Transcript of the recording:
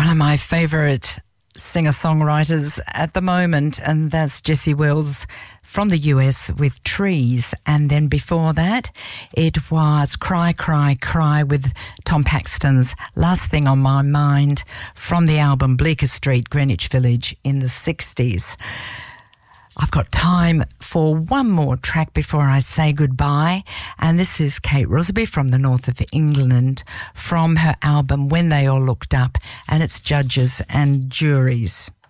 one of my favourite singer-songwriters at the moment, and that's Jessie Wells from the US with Trees. And then before that, it was Cry, Cry, Cry with Tom Paxton's Last Thing on My Mind from the album Bleecker Street, Greenwich Village in the 60s. I've got time for one more track before I say goodbye, and this is Kate Rosby from the north of England from her album When They All Looked Up, and it's Judges and Juries.